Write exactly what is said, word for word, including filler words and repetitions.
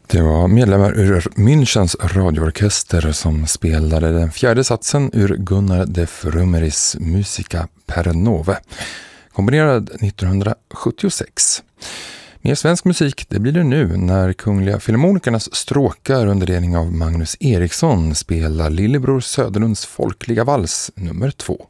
Det var medlemmar ur Münchens radioorkester som spelade den fjärde satsen ur Gunnar de Frummeris Musica per Nove, komponerad nittonhundrasjuttiosex. Mer svensk musik, det blir det nu när Kungliga Filharmonikernas stråkar under ledning av Magnus Eriksson spelar Lillebror Söderlunds folkliga vals nummer två.